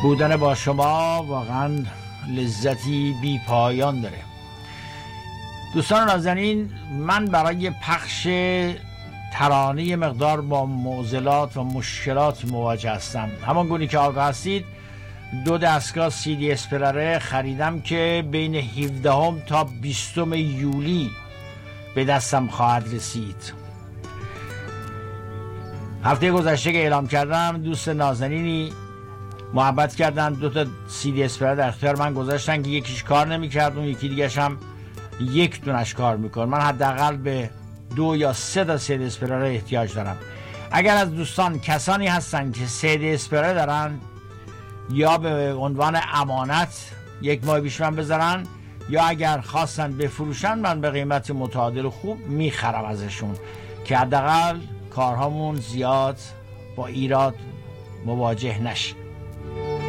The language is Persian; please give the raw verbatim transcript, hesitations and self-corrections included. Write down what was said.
بودن با شما واقعا لذتی بی پایان داره. دوستان نازنین، من برای پخش ترانه مقدار با معضلات و مشکلات مواجه هستم. همان گونی که آگاه هستید دو دستگاه سی دی اسپلره خریدم که بین هفدهم تا بیستم یولی به دستم خواهد رسید. هفته گذشته که اعلام کردم دوست نازنینی محبت کردن، دو تا سی دی اسپلره در اختیار من گذاشتن که یکیش کار نمی‌کرد، اون یکی دیگه‌ش هم یک دونش کار میکنه. من حداقل به دو یا سه تا سی دی اسپلره احتیاج دارم. اگر از دوستان کسانی هستن که سی دی اسپلره دارن یا به عنوان امانت یک ماه پیش من بذارن یا اگر خواستن بفروشن، من به قیمت متعادل خوب میخرم ازشون که حداقل کارهامون زیاد با ایراد مواجه نشه.